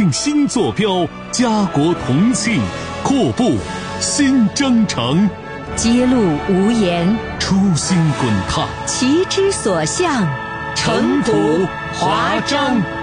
定新坐标，家国同庆，阔步新征程， 揭露无言， 初心滚烫， 旗之所向， 尘土华章。